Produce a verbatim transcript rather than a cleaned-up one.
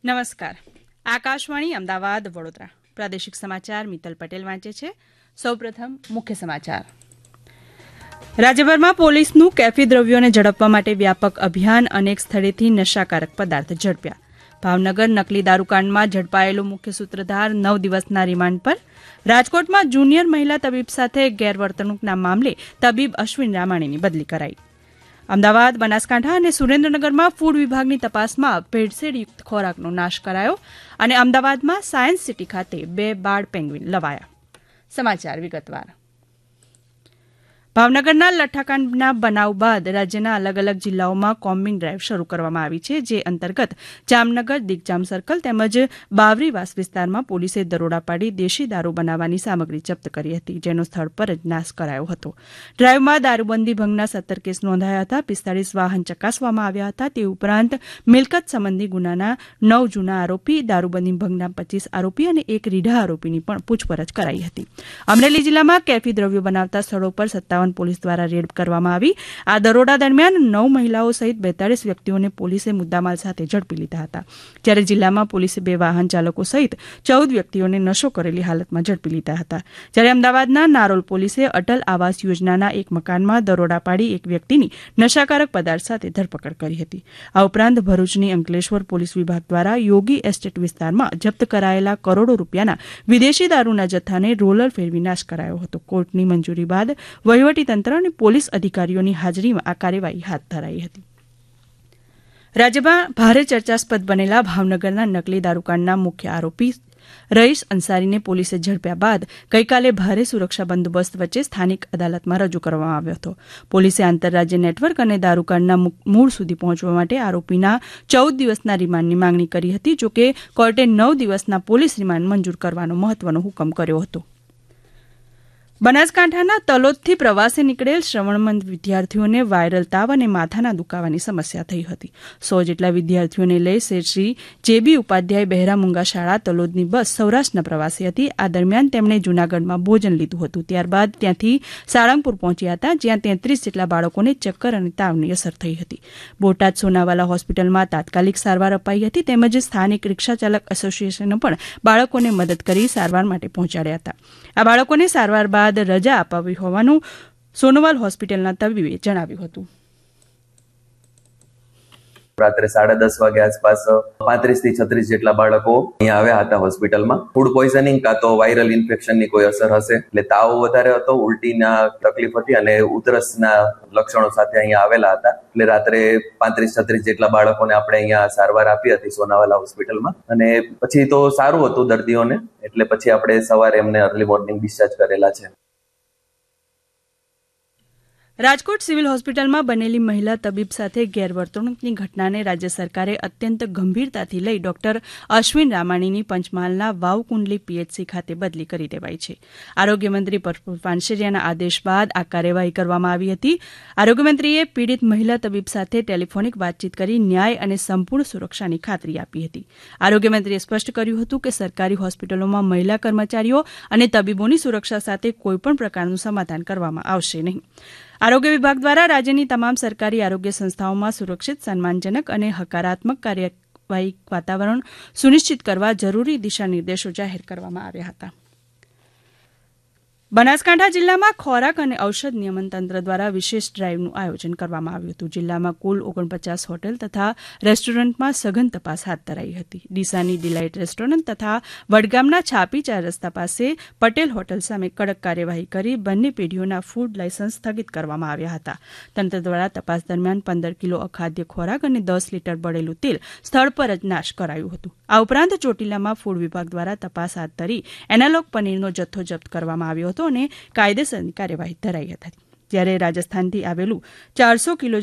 નમસ્કાર. આકાશવાણી અમદાવાદ વડોદરા પ્રાદેશિક સમાચાર મિત્તલ પટેલ વાંચે છે. સૌપ્રથમ મુખ્ય સમાચાર. રાજ્યભરમાં પોલીસનું કેફી દ્રવ્યોને ઝડપવા માટે વ્યાપક અભિયાન, અનેક સ્થળેથી નશાકારક પદાર્થ ઝડપ્યા. ભાવનગર નકલી દારૂકાંડમાં ઝડપાયેલો મુખ્ય સૂત્રધાર નવ દિવસના રિમાન્ડ પર. રાજકોટમાં જુનિયર મહિલા તબીબ સાથે ગેરવર્તણૂકના મામલે તબીબ અશ્વિન રામાણીની બદલી કરાઈ. અમદાવાદ, બનાસકાંઠા અને સુરેન્દ્રનગરમાં ફૂડ વિભાગની તપાસમાં ભેળસેળયુક્ત ખોરાકનો નાશ કરાયો અને અમદાવાદમાં સાયન્સ સિટી ખાતે બે બાળ પેંગ્વિન લવાયા. સમાચાર વિગતવાર. ભાવનગરના લઠ્ઠાકાંડના બનાવ બાદ રાજ્યના અલગ અલગ જિલ્લાઓમાં કોમ્બિંગ ડ્રાઇવ શરૂ કરવામાં આવી છે, જે અંતર્ગત જામનગર દિગ્જામ સર્કલ તેમજ બાવરીવાસ વિસ્તારમાં પોલીસે દરોડા પાડી દેશી દારૂ બનાવવાની સામગ્રી જપ્ત કરી હતી, જેનો સ્થળ પર જ નાશ કરાયો હતો. ડ્રાઇવમાં દારૂબંધી ભંગના સત્તર કેસ નોંધાયા હતા, પિસ્તાળીસ વાહન ચકાસવામાં આવ્યા હતા. તે ઉપરાંત મિલકત સંબંધી ગુનાના નવ જૂના આરોપી, દારૂબંધી ભંગના પચીસ આરોપી અને એક રીઢા આરોપીની પણ પૂછપરછ કરાઈ હતી. અમરેલી જિલ્લામાં કેફી દ્રવ્યો બનાવતા સ્થળો પર સત્તાવન પોલીસ દ્વારા રેડ કરવામાં આવી. આ દરોડા દરમિયાન નવ મહિલાઓ સહિત બેતાળીસ વ્યક્તિઓને પોલીસે મુદ્દામાલ સાથે ઝડપી લીધા હતા, જ્યારે જિલ્લામાં પોલીસે બે વાહન ચાલકો સહિત ચૌદ વ્યક્તિઓને નશો કરેલી હાલતમાં ઝડપી લીધા હતા. જ્યારે અમદાવાદના નારોલ પોલીસે અટલ આવાસ યોજનાના એક મકાનમાં દરોડા પાડી એક વ્યક્તિની નશાકારક પદાર્થ સાથે ધરપકડ કરી હતી. આ ઉપરાંત ભરૂચની અંકલેશ્વર પોલીસ વિભાગ દ્વારા યોગી એસ્ટેટ વિસ્તારમાં જપ્ત કરાયેલા કરોડો રૂપિયાના વિદેશી દારૂના જથ્થાને રોલર ફેરવી નાશ કરાયો હતો. કોર્ટની મંજૂરી બાદ વહીવટી તંત્ર અને પોલીસ અધિકારીઓની હાજરીમાં આ કાર્યવાહી હાથ ધરાઈ હતી. રાજ્યમાં ભારે ચર્ચાસ્પદ બનેલા ભાવનગરના નકલી દારૂકાંડના મુખ્ય આરોપી રઈસ અંસારીને પોલીસે ઝડપ્યા બાદ ગઈકાલે ભારે સુરક્ષા બંદોબસ્ત વચ્ચે સ્થાનિક અદાલતમાં રજૂ કરવામાં આવ્યો હતો. પોલીસે આંતરરાજ્ય નેટવર્ક અને દારૂકાંડના મૂળ સુધી પહોંચવા માટે આરોપીના ચૌદ દિવસના રિમાન્ડની માંગણી કરી હતી. જોકે કોર્ટે નવ દિવસના પોલીસ રિમાન્ડ મંજૂર કરવાનો મહત્વનો હુકમ કર્યો હતો. બનાસકાંઠાના તલોદથી પ્રવાસે નીકળેલ શ્રવણમંદ વિદ્યાર્થીઓને વાયરલ તાવ અને માથાના દુખાવાની સમસ્યા થઈ હતી. સો જેટલા વિદ્યાર્થીઓને લઈ શ્રી જેબી ઉપાધ્યાય બહેરા મૂંગા શાળા તલોદની બસ સૌરાષ્ટ્રના પ્રવાસે હતી. આ દરમિયાન તેમણે જૂનાગઢમાં ભોજન લીધું હતું. ત્યારબાદ ત્યાંથી સાળંગપુર પહોંચ્યા હતા, જ્યાં તેત્રીસ જેટલા બાળકોને ચક્કર અને તાવની અસર થઈ હતી. બોટાદ સોનાવાલા હોસ્પિટલમાં તાત્કાલિક સારવાર અપાઈ હતી, તેમજ સ્થાનિક રિક્ષાચાલક એસોસિએશને પણ બાળકોને મદદ કરી સારવાર માટે પહોંચાડ્યા હતા. આ બાળકોને સારવાર બાદ રજા અપાવી હોવાનું સોનોવાલ હોસ્પિટલના તબીબે જણાવ્યું હતું. રાત્રે સાડા દસ વાગે આસપાસ પાંત્રીસ થી છત્રીસ જેટલા બાળકો અહીંયા આવ્યા હતા હોસ્પિટલમાં. ફૂડ પોઈઝનિંગ કાં તો વાયરલ ઇન્ફેક્શનની કોઈ અસર હશે, એટલે તાવ વધારે હતો, ઉલટીના તકલીફ હતી અને ઉધરસના લક્ષણો સાથે અહીંયા આવેલા હતા. એટલે રાત્રે પાંત્રીસ છત્રીસ જેટલા બાળકોને આપણે અહીંયા સારવાર આપી હતી સોનાવાલા હોસ્પિટલમાં, અને પછી તો સારું હતું દર્દીઓને, એટલે પછી આપણે સવારે એમને અર્લી મોર્નિંગ ડિસ્ચાર્જ કરેલા છે. રાજકોટ સિવિલ હોસ્પિટલમાં બનેલી મહિલા તબીબ સાથે ગેરવર્તણૂકની ઘટનાને રાજ્ય સરકારે અત્યંત ગંભીરતાથી લઈ ડોક્ટર અશ્વિન રામાણીની પંચમહાલના વાવકુંડલી પીએચસી ખાતે બદલી કરી દેવાઈ છે. આરોગ્યમંત્રી પરફુલ પાનસેરિયાના આદેશ બાદ આ કાર્યવાહી કરવામાં આવી હતી. આરોગ્યમંત્રીએ પીડિત મહિલા તબીબ સાથે ટેલિફોનિક વાતચીત કરી ન્યાય અને સંપૂર્ણ સુરક્ષાની ખાતરી આપી હતી. આરોગ્યમંત્રીએ સ્પષ્ટ કર્યું હતું કે સરકારી હોસ્પિટલોમાં મહિલા કર્મચારીઓ અને તબીબોની સુરક્ષા સાથે કોઈપણ પ્રકારનું સમાધાન કરવામાં આવશે નહીં. આરોગ્ય વિભાગ દ્વારા રાજ્યની તમામ સરકારી આરોગ્ય સંસ્થાઓમાં સુરક્ષિત, સન્માનજનક અને હકારાત્મક કાર્યવાહી વાતાવરણ સુનિશ્ચિત કરવા જરૂરી દિશા નિર્દેશો જાહેર કરવામાં આવ્યા હતા. બનાસકાંઠા જિલ્લામાં ખોરાક અને ઔષધ નિયમન તંત્ર દ્વારા વિશેષ ડ્રાઇવનું આયોજન કરવામાં આવ્યું હતું. જિલ્લામાં કુલ ઓગણપચાસ હોટેલ તથા રેસ્ટોરન્ટમાં સઘન તપાસ હાથ ધરાઈ હતી. ડીસાની ડિલાઇટ રેસ્ટોરન્ટ તથા વડગામના છાપી ચાર રસ્તા પાસે પટેલ હોટેલ સામે કડક કાર્યવાહી કરી બંને પેઢીઓના ફૂડ લાયસન્સ સ્થગિત કરવામાં આવ્યા હતા. તંત્ર દ્વારા તપાસ દરમિયાન પંદર કિલો અખાદ્ય ખોરાક અને દસ લીટર બળેલું તેલ સ્થળ પર જ નાશ કરાયું હતું. આ ઉપરાંત ચોટીલામાં ફૂડ વિભાગ દ્વારા તપાસ હાથ ધરી એનાલોગ પનીરનો જથ્થો જપ્ત કરવામાં આવ્યો હતો અને કાયદેસરની કાર્યવાહી ધરાઈ હતી. જ્યારે રાજસ્થાનથી આવેલું ચારસો કિલો